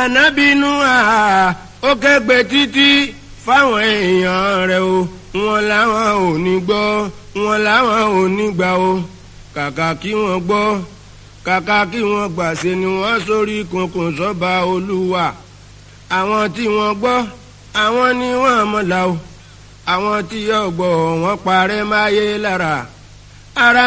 ànábì Núhà ó kégbe títí fáwọn èèyàn rẹ̀ o wọn làwọn ò ní gbọ́ wọn làwọn ò ní gbà o kàkà kí wọ́n gbọ́ kàkà kí wọ́n gbàṣẹ ni wọ́n sórí kunkun sọ́ba Olúwa àwọn tí wọ́n gbọ́ àwọn ni wọ́n mọ̀lá o àwọn tí yóò gbọ́ wọ́n parẹ́ máyé lára ara